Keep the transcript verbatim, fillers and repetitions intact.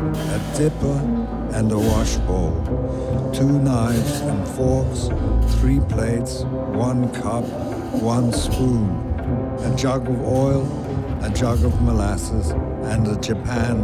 a dipper and a wash bowl, two knives and forks, three plates, one cup, one spoon, a jug of oil, a jug of molasses, and a Japan